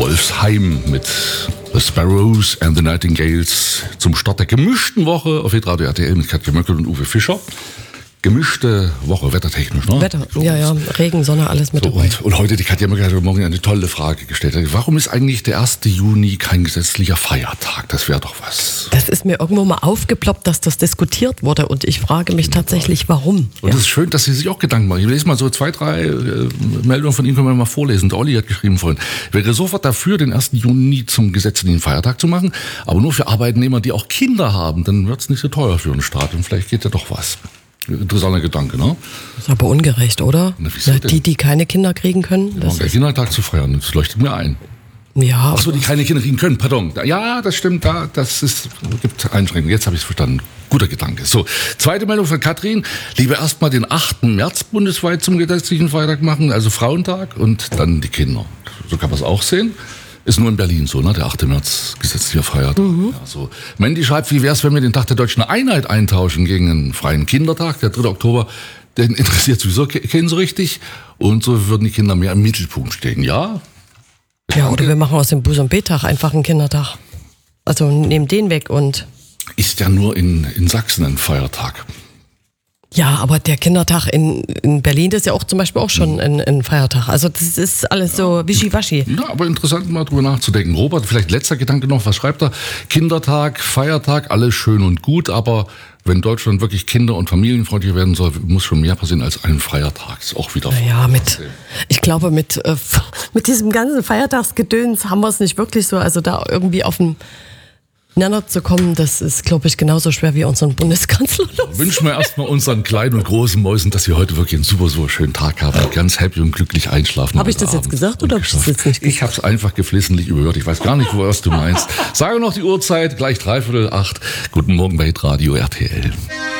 Wolfsheim mit The Sparrows and the Nightingales zum Start der gemischten Woche auf Hitradio RTL mit Katja Möckel und Uwe Fischer. Gemischte Woche, wettertechnisch, ne? Wetter, ja, Regen, Sonne, alles mit dabei. Und heute, die Katja Möckel hat heute Morgen eine tolle Frage gestellt. Warum ist eigentlich der 1. Juni kein gesetzlicher Feiertag? Das wäre doch was. Das ist mir irgendwo mal aufgeploppt, dass das diskutiert wurde und ich frage mich tatsächlich, warum. Und es ist schön, dass Sie sich auch Gedanken machen. Ich lese mal so 2, 3 Meldungen von Ihnen, können wir mal vorlesen. Der Olli hat geschrieben vorhin, wäre sofort dafür, den 1. Juni zum gesetzlichen Feiertag zu machen, aber nur für Arbeitnehmer, die auch Kinder haben. Dann wird es nicht so teuer für den Staat und vielleicht geht ja doch was. Interessanter Gedanke, ne? Das ist aber ungerecht, oder? Na, wieso denn? Die keine Kinder kriegen können. Das der Kindertag zu feiern, das leuchtet mir ein. Ja. Achso, die keine Kinder kriegen können, pardon. Ja, das stimmt, gibt Einschränkungen. Jetzt habe ich es verstanden. Guter Gedanke. So, zweite Meldung von Katrin. Lieber erstmal den 8. März bundesweit zum gesetzlichen Feiertag machen, also Frauentag, und dann die Kinder. So kann man es auch sehen. Ist nur in Berlin so, ne? Der 8. März, gesetzlicher Feiertag. Ja, so. Mandy schreibt, wie wär's, wenn wir den Tag der Deutschen Einheit eintauschen gegen einen freien Kindertag? Der 3. Oktober, den interessiert sowieso keinen so richtig. Und so würden die Kinder mehr im Mittelpunkt stehen. Ja? Ja, oder wir machen aus dem Buß- und B-Tag einfach einen Kindertag. Also nehmen den weg und... Ist ja nur in Sachsen ein Feiertag. Ja, aber der Kindertag in Berlin ist ja auch zum Beispiel auch schon ein Feiertag. Also das ist alles so wischiwaschi. Ja, aber interessant mal drüber nachzudenken. Robert, vielleicht letzter Gedanke noch, was schreibt er? Kindertag, Feiertag, alles schön und gut, aber wenn Deutschland wirklich kinder- und familienfreundlicher werden soll, muss schon mehr passieren als ein freier Tag. Ist auch wieder naja, ich glaube, mit diesem ganzen Feiertagsgedöns haben wir es nicht wirklich so, also da irgendwie auf den Nenner zu kommen, das ist, glaube ich, genauso schwer wie unseren Bundeskanzler. Wünschen wir erstmal unseren kleinen und großen Mäusen, dass sie heute wirklich einen super schönen Tag haben und ganz happy und glücklich einschlafen. Habe ich das jetzt gesagt oder habe ich das jetzt nicht gesagt? Ich habe es einfach geflissentlich überhört. Ich weiß gar nicht, was du meinst. Sage noch die Uhrzeit, gleich 7:45. Guten Morgen bei Hitradio RTL.